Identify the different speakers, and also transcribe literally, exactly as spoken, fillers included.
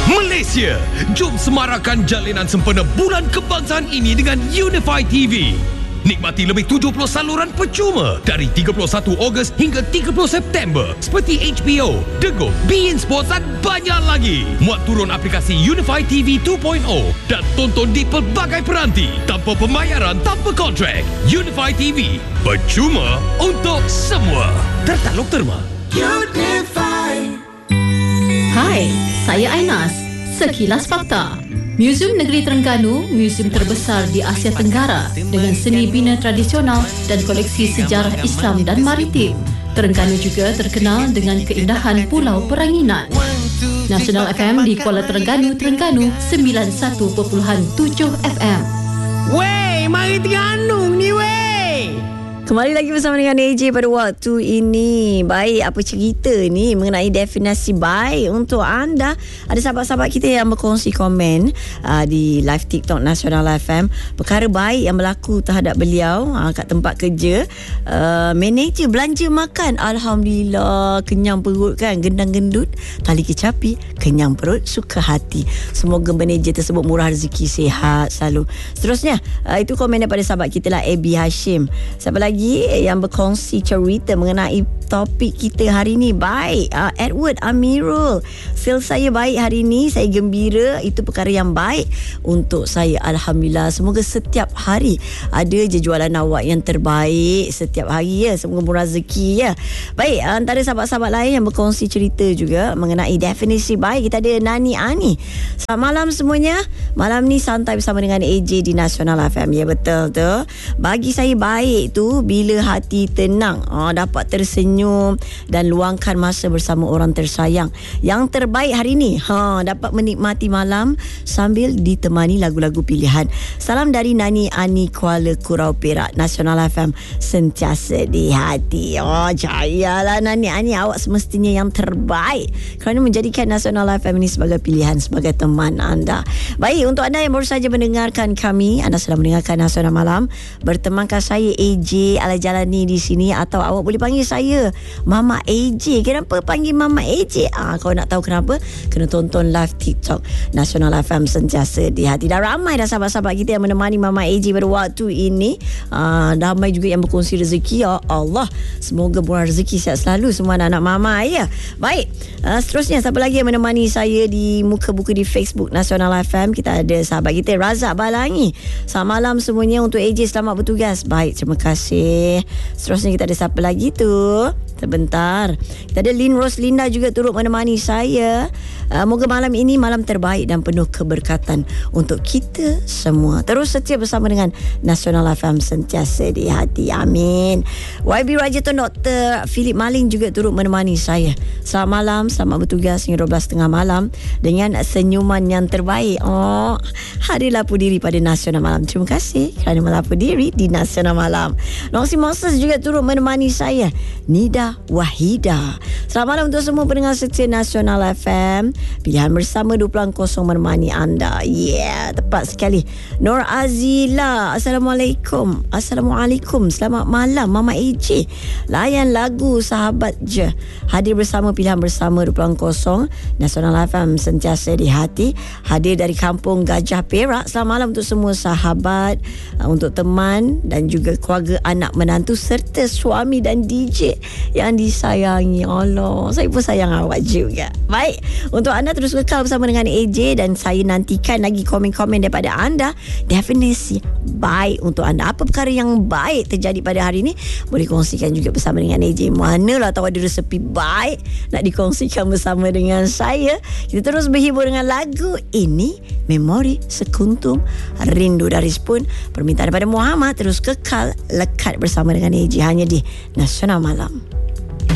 Speaker 1: Malaysia, jom semarakkan jalinan sempena Bulan Kebangsaan ini dengan Unify T V. Nikmati lebih tujuh puluh saluran percuma dari tiga puluh satu Ogos hingga tiga puluh September seperti H B O, Dego, beIN Sports dan banyak lagi. Muat turun aplikasi Unify T V dua titik kosong dan tonton di pelbagai peranti tanpa pembayaran, tanpa kontrak. Unify T V, percuma untuk semua. Tertaluk terma.
Speaker 2: Unify.
Speaker 3: Hai, saya Ainas. Sekilas Fakta. Muzium Negeri Terengganu, muzium terbesar di Asia Tenggara dengan seni bina tradisional dan koleksi sejarah Islam dan maritim. Terengganu juga terkenal dengan keindahan Pulau Peranginan. Nasional F M di Kuala Terengganu, Terengganu sembilan puluh satu perpuluhan tujuh F M.
Speaker 2: Wey, mari Terengganu ni wey.
Speaker 4: Kembali lagi bersama dengan A J pada waktu ini. Baik, apa cerita ni mengenai definisi baik untuk anda? Ada sahabat-sahabat kita yang berkongsi komen uh, di live TikTok Nasional F M. Perkara baik yang berlaku terhadap beliau uh, kat tempat kerja. Uh, manager belanja makan. Alhamdulillah, kenyang perut kan. Gendang-gendut, tali kecapi, kenyang perut, suka hati. Semoga manager tersebut murah rezeki, sihat selalu. Seterusnya, uh, itu komen daripada sahabat kita lah, Abi Hashim. Siapa lagi yang berkongsi cerita mengenai topik kita hari ni? Baik, uh, Edward Amirul, sales saya baik hari ni, saya gembira, itu perkara yang baik untuk saya. Alhamdulillah, semoga setiap hari ada je jualan awak yang terbaik setiap hari ya, semoga murah rezeki ya. Baik, antara sahabat-sahabat lain yang berkongsi cerita juga mengenai definisi baik, kita ada Nani Ani. Selamat malam semuanya. Malam ni santai bersama dengan A J di Nasional F M. Ya, betul tu. Bagi saya baik tu bila hati tenang, oh, dapat tersenyum dan luangkan masa bersama orang tersayang. Yang terbaik hari ni, ha, dapat menikmati malam sambil ditemani lagu-lagu pilihan. Salam dari Nani Ani, Kuala Kurau Perak. Nasional F M sentiasa di hati. Oh, jayalah Nani Ani, awak semestinya yang terbaik kerana menjadikan Nasional F M ini sebagai pilihan, sebagai teman anda. Baik, untuk anda yang baru saja mendengarkan kami, anda sedang mendengarkan Nasional Malam. Bertemankah saya A J Al-Jalani di sini, atau awak boleh panggil saya Mama A J. Kenapa panggil Mama A J? Ah, kalau nak tahu kenapa, kena tonton live TikTok Nasional F M sentiasa di hati. Dah ramai dah sahabat-sahabat kita yang menemani Mama A J pada waktu ini. Ah, ramai juga yang berkongsi rezeki. Ya Allah, semoga murah rezeki, sihat selalu semua anak-anak Mama ya. Baik, ah, seterusnya siapa lagi yang menemani saya di muka buku di Facebook Nasional F M? Kita ada sahabat kita Razak Balangi. Selamat malam semuanya, untuk A J selamat bertugas. Baik, terima kasih. Seterusnya kita ada siapa lagi tu? Sebentar. Kita ada Lin Roslinda juga turut menemani saya. Uh, moga malam ini malam terbaik dan penuh keberkatan untuk kita semua. Terus setia bersama dengan Nasional F M sentiasa di hati. Amin. Y B Rajaton Doktor Philip Maling juga turut menemani saya. Selamat malam, selamat bertugas hingga dua belas tiga puluh malam dengan senyuman yang terbaik. Oh, hari lapu diri pada Nasional Malam. Terima kasih kerana melapu diri di Nasional Malam. Noxy Monsters juga turut menemani saya. Nida Wahida. Selamat malam untuk semua pendengar setia Nasional F M. Pilihan bersama dua puluh kosong menemani anda. Yeah, tepat sekali. Nur Azila, Assalamualaikum. Assalamualaikum. Selamat malam Mama A J. Layan lagu Sahabat Je. Hadir bersama pilihan bersama dua puluh kosong Nasional F M sentiasa di hati. Hadir dari kampung Gajah Perak. Selamat malam untuk semua sahabat, untuk teman dan juga keluarga, anak menantu serta suami dan D J yang disayangi. Allah, saya pun sayang awak juga. Baik, untuk anda terus kekal bersama dengan A J dan saya nantikan lagi komen-komen daripada anda. Definisi baik untuk anda, apa perkara yang baik terjadi pada hari ini, boleh kongsikan juga bersama dengan A J. Manalah tahu ada resepi baik nak dikongsikan bersama dengan saya. Kita terus berhibur dengan lagu ini, Memori Sekuntum Rindu dari Spoon. Permintaan daripada Muhammad. Terus kekal lekat bersama dengan A J hanya di Nasional Malam.